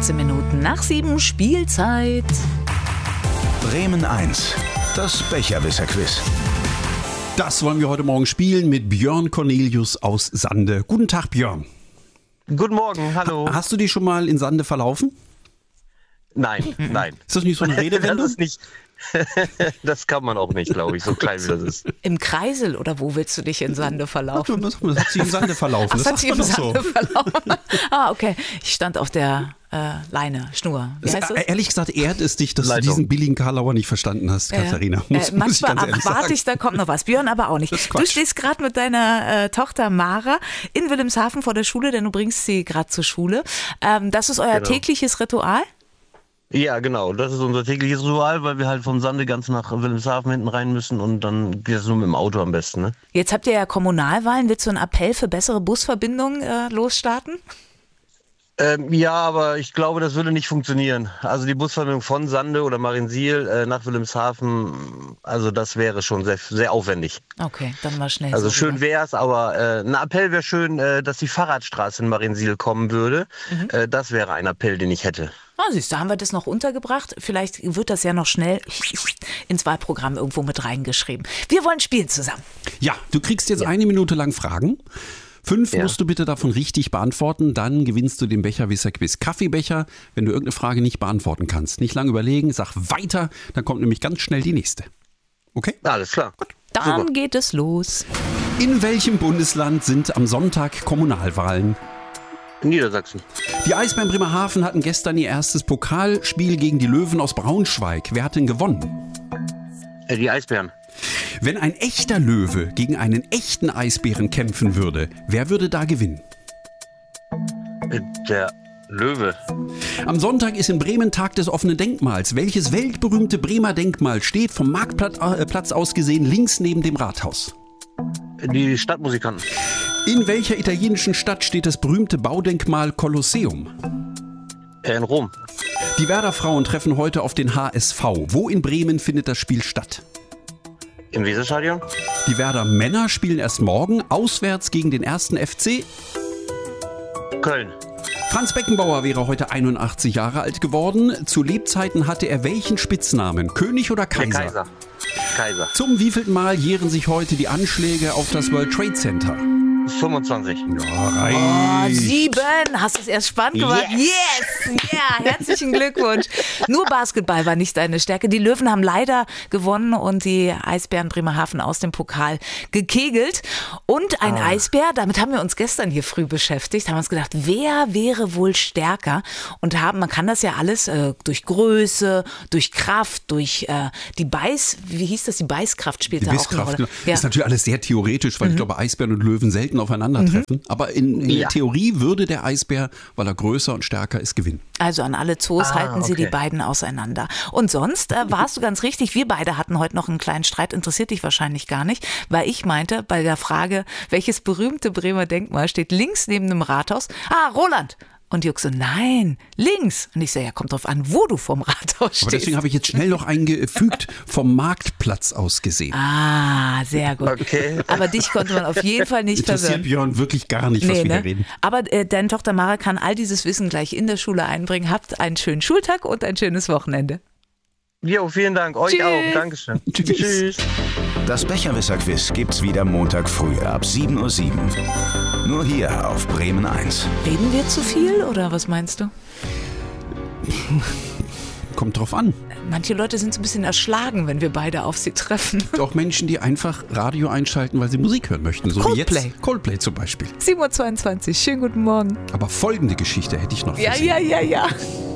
14 Minuten nach 7 Spielzeit. Bremen 1, das Becherwisser-Quiz. Das wollen wir heute Morgen spielen mit Björn Cornelius aus Sande. Guten Tag, Björn. Guten Morgen, hallo. Hast du dich schon mal in Sande verlaufen? Nein. Ist das nicht so eine Redewendung? Das ist nicht. Das kann man auch nicht, glaube ich, so klein wie das ist. Im Kreisel oder wo willst du dich in Sande verlaufen? Das hat sich im Sande verlaufen. Das hat sich im Sande so. verlaufen. Okay. Ich stand auf der Leine, Schnur. Wie heißt das? Ehrlich gesagt ehrt es dich, dass Leitung. du diesen billigen Karlauer nicht verstanden hast, Katharina. Muss ich Manchmal ganz ehrlich erwarte sagen. ich, da kommt noch was. Björn aber auch nicht. Das ist Du Quatsch. stehst gerade mit deiner Tochter Mara in Wilhelmshaven vor der Schule, denn du bringst sie gerade zur Schule. Das ist euer Genau. tägliches Ritual? Ja, genau. Das ist unser tägliches Ritual, weil wir halt vom Sande ganz nach Wilhelmshaven hinten rein müssen und dann geht es nur mit dem Auto am besten. Ne? Jetzt habt ihr ja Kommunalwahlen. Willst du einen Appell für bessere Busverbindungen losstarten? Ja, aber ich glaube, das würde nicht funktionieren. Also die Busverbindung von Sande oder Mariensiel nach Wilhelmshaven, also das wäre schon sehr, sehr aufwendig. Okay, dann mal schnell. Also so schön rüber. wäre es, aber ein Appell wäre schön, dass die Fahrradstraße in Mariensiel kommen würde. Das wäre ein Appell, den ich hätte. Siehst du, haben wir das noch untergebracht? Vielleicht wird das ja noch schnell ins Wahlprogramm irgendwo mit reingeschrieben. Wir wollen spielen zusammen. Ja, du kriegst jetzt 1 Minute lang Fragen. 5 Ja. musst du bitte davon richtig beantworten, dann gewinnst du den Becherwisser-Quiz Kaffeebecher, wenn du irgendeine Frage nicht beantworten kannst. Nicht lange überlegen, sag weiter, dann kommt nämlich ganz schnell die nächste. Okay? Alles klar. Dann Super. geht es los. In welchem Bundesland sind am Sonntag Kommunalwahlen? Niedersachsen. Die Eisbären Bremerhaven hatten gestern ihr erstes Pokalspiel gegen die Löwen aus Braunschweig. Wer hat denn gewonnen? Die Eisbären. Wenn ein echter Löwe gegen einen echten Eisbären kämpfen würde, wer würde da gewinnen? Der Löwe. Am Sonntag ist in Bremen Tag des offenen Denkmals. Welches weltberühmte Bremer Denkmal steht vom Marktplatz aus gesehen links neben dem Rathaus? Die Stadtmusikanten. In welcher italienischen Stadt steht das berühmte Baudenkmal Kolosseum? In Rom. Die Werder-Frauen treffen heute auf den HSV. Wo in Bremen findet das Spiel statt? Im Weserstadion. Die Werder-Männer spielen erst morgen auswärts gegen den 1. FC. Köln. Franz Beckenbauer wäre heute 81 Jahre alt geworden. Zu Lebzeiten hatte er welchen Spitznamen? König oder Der Kaiser? Kaiser. Zum wievielten Mal jähren sich heute die Anschläge auf das World Trade Center? 25. Ja, 7. Hast du es erst spannend gemacht? Yes! Ja, herzlichen Glückwunsch. Nur Basketball war nicht deine Stärke. Die Löwen haben leider gewonnen und die Eisbären Bremerhaven aus dem Pokal gekegelt. Und ein Eisbär, damit haben wir uns gestern hier früh beschäftigt, haben uns gedacht, wer wäre wohl stärker? Und man kann das ja alles durch Größe, durch Kraft, durch die wie hieß das, die Beißkraft spielt Die da auch eine Bisskraft, Rolle. genau. Ja. Ist natürlich alles sehr theoretisch, weil ich glaube, Eisbären und Löwen selten aufeinandertreffen. Aber in der Theorie würde der Eisbär, weil er größer und stärker ist, gewinnen. Also an alle Zoos halten sie die beiden auseinander. Und sonst warst du ganz richtig, wir beide hatten heute noch einen kleinen Streit, interessiert dich wahrscheinlich gar nicht, weil ich meinte, bei der Frage, welches berühmte Bremer Denkmal steht links neben dem Rathaus? Roland! Und Jörg so, nein, links. Und ich so, ja, kommt drauf an, wo du vom Rathaus stehst. Aber deswegen habe ich jetzt schnell noch eingefügt, vom Marktplatz aus gesehen. Sehr gut. Okay. Aber dich konnte man auf jeden Fall nicht Interessiert verwirren. Björn wirklich gar nicht, was wir hier reden. Aber deine Tochter Mara kann all dieses Wissen gleich in der Schule einbringen. Habt einen schönen Schultag und ein schönes Wochenende. Jo, vielen Dank. Euch Tschüss. auch. Dankeschön. Tschüss. Das Becherwisser-Quiz gibt's wieder Montag früh ab 7:07 Uhr. Nur hier auf Bremen 1. Reden wir zu viel oder was meinst du? Kommt drauf an. Manche Leute sind so ein bisschen erschlagen, wenn wir beide auf sie treffen. Auch Menschen, die einfach Radio einschalten, weil sie Musik hören möchten. So Coldplay. wie jetzt Coldplay zum Beispiel. 7:22 Uhr, schönen guten Morgen. Aber folgende Geschichte hätte ich noch für Ja, Sie. ja.